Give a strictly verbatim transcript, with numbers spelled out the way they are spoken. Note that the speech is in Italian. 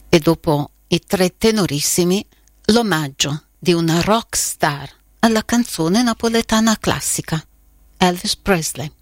E dopo i tre tenorissimi, l'omaggio di una rock star alla canzone napoletana classica, Elvis Presley.